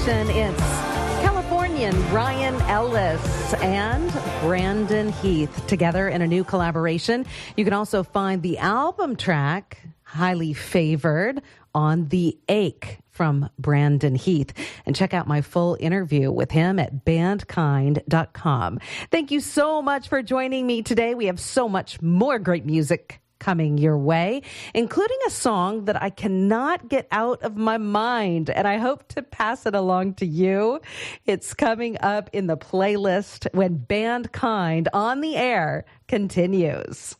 station. It's Californian Ryan Ellis and Brandon Heath together in a new collaboration. You can also find the album track, Highly Favored, on The Ache from Brandon Heath. And check out my full interview with him at bandkind.com. Thank you so much for joining me today. We have so much more great music coming your way, including a song that I cannot get out of my mind, and I hope to pass it along to you. It's coming up in the playlist when Bandkind on the Air continues.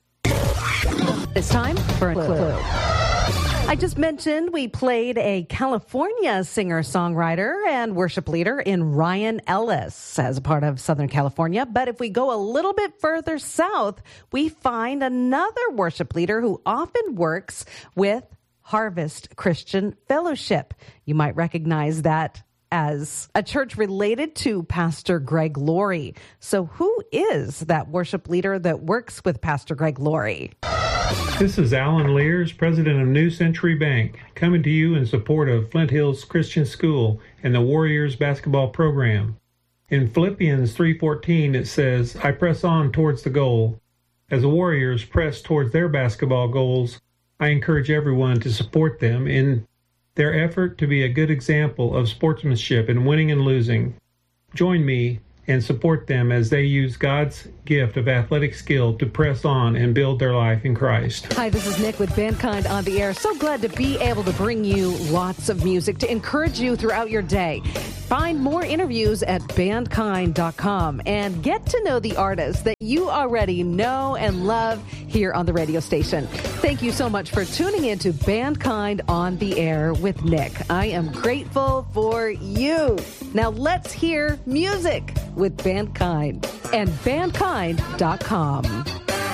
It's time for a clue. I just mentioned we played a California singer-songwriter and worship leader in Ryan Ellis as a part of Southern California. But if we go a little bit further south, we find another worship leader who often works with Harvest Christian Fellowship. You might recognize that as a church related to Pastor Greg Laurie. So who is that worship leader that works with Pastor Greg Laurie? This is Alan Lears, president of New Century Bank, coming to you in support of Flint Hills Christian School and the Warriors basketball program. In Philippians 3:14, it says, I press on towards the goal. As the Warriors press towards their basketball goals, I encourage everyone to support them in their effort to be a good example of sportsmanship in winning and losing. Join me and support them as they use God's gift of athletic skill to press on and build their life in Christ. Hi, this is Nick with Bandkind on the Air. So glad to be able to bring you lots of music to encourage you throughout your day. Find more interviews at bandkind.com and get to know the artists that you already know and love here on the radio station. Thank you so much for tuning in to Bandkind on the Air with Nick. I am grateful for you. Now let's hear music with Bandkind and bandkind.com.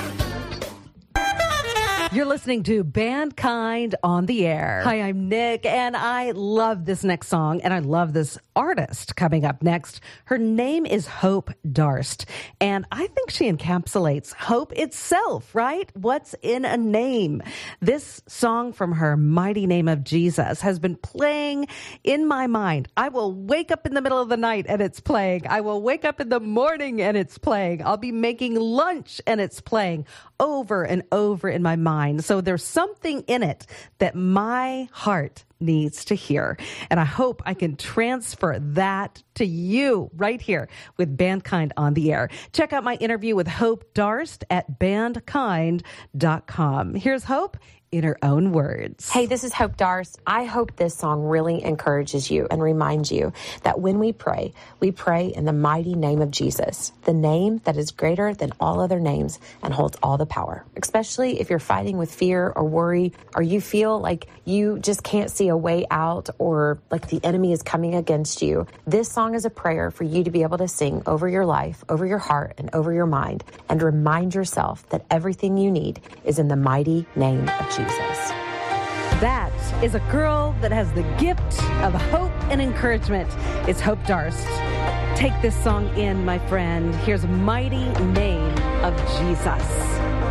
You're listening to Bandkind on the Air. Hi, I'm Nick, and I love this next song, and I love this artist coming up next. Her name is Hope Darst, and I think she encapsulates hope itself, right? What's in a name? This song from her, Mighty Name of Jesus, has been playing in my mind. I will wake up in the middle of the night, and it's playing. I will wake up in the morning, and it's playing. I'll be making lunch, and it's playing over and over in my mind. So there's something in it that my heart needs to hear. And I hope I can transfer that to you right here with Bandkind on the Air. Check out my interview with Hope Darst at bandkind.com. Here's Hope in her own words. Hey, this is Hope Darst. I hope this song really encourages you and reminds you that when we pray in the mighty name of Jesus, the name that is greater than all other names and holds all the power. Especially if you're fighting with fear or worry, or you feel like you just can't see a way out, or like the enemy is coming against you. This song is a prayer for you to be able to sing over your life, over your heart, and over your mind, and remind yourself that everything you need is in the mighty name of Jesus. That is a girl that has the gift of hope and encouragement. It's Hope Darst. Take this song in, my friend. Here's Mighty Name of Jesus.